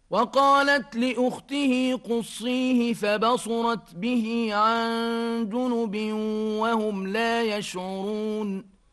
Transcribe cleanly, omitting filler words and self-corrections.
وقالت لأخته قصيه فبصرت به عن جنب وهم لا يشعرون